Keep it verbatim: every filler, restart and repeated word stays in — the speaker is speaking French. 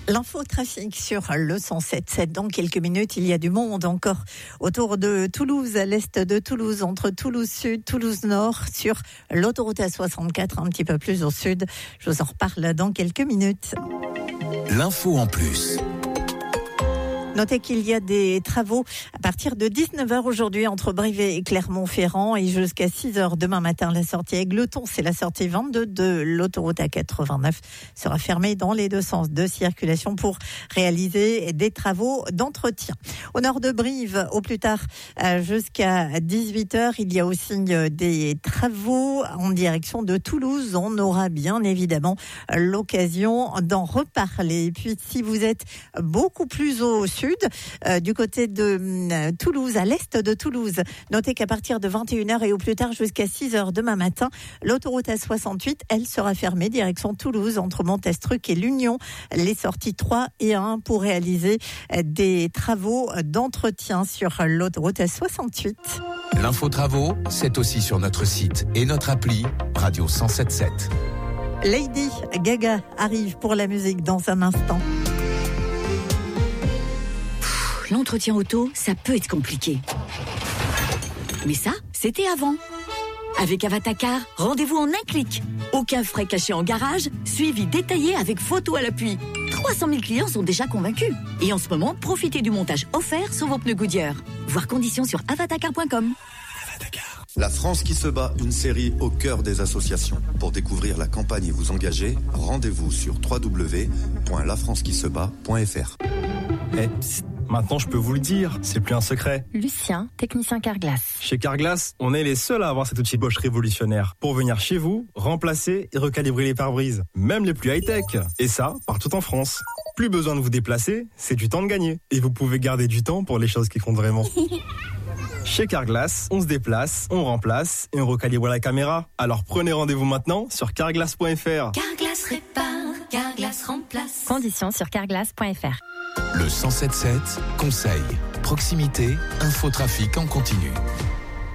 L'infotrafic sur le cent sept sept. Dans quelques minutes, il y a du monde encore autour de Toulouse, à l'est de Toulouse, entre Toulouse Sud, Toulouse Nord, sur l'autoroute A soixante-quatre, un petit peu plus au sud. Je vous en reparle dans quelques minutes. L'info en plus. Notez qu'il y a des travaux à partir de dix-neuf heures aujourd'hui entre Brive et Clermont-Ferrand et jusqu'à six heures demain matin. La sortie Aigleton, c'est la sortie vingt-deux de l'autoroute A quatre-vingt-neuf, sera fermée dans les deux sens de circulation pour réaliser des travaux d'entretien. Au nord de Brive, au plus tard jusqu'à dix-huit heures, il y a aussi des travaux en direction de Toulouse. On aura bien évidemment l'occasion d'en reparler. Et puis si vous êtes beaucoup plus au sud, Euh, du côté de euh, Toulouse, à l'est de Toulouse. Notez qu'à partir de vingt et une heures et au plus tard jusqu'à six heures demain matin, l'autoroute A soixante-huit, elle sera fermée direction Toulouse entre Montestruc et l'Union. Les sorties trois et un pour réaliser euh, des travaux d'entretien sur l'autoroute A soixante-huit. L'info travaux, c'est aussi sur notre site et notre appli Radio cent sept sept. Lady Gaga arrive pour la musique dans un instant. L'entretien auto, ça peut être compliqué. Mais ça, c'était avant. Avec Avatacar, rendez-vous en un clic. Aucun frais cachés en garage, suivi détaillé avec photo à l'appui. trois cent mille clients sont déjà convaincus. Et en ce moment, profitez du montage offert sur vos pneus Goodyear. Voir conditions sur avatacar point com. La France qui se bat, une série au cœur des associations. Pour découvrir la campagne et vous engager, rendez-vous sur w w w point la france qui se bat point f r. Eh, psst, maintenant je peux vous le dire, c'est plus un secret. Lucien, technicien Carglass. Chez Carglass, on est les seuls à avoir cet outil Bosch révolutionnaire pour venir chez vous, remplacer et recalibrer les pare-brises, même les plus high-tech. Et ça, partout en France. Plus besoin de vous déplacer, c'est du temps de gagner. Et vous pouvez garder du temps pour les choses qui comptent vraiment. Chez Carglass, on se déplace, on remplace et on recalibre la caméra. Alors prenez rendez-vous maintenant sur carglass point f r. Carglass répare, Carglass remplace. Conditions sur carglass point f r. Le cent sept sept, conseil, proximité, infotrafic en continu.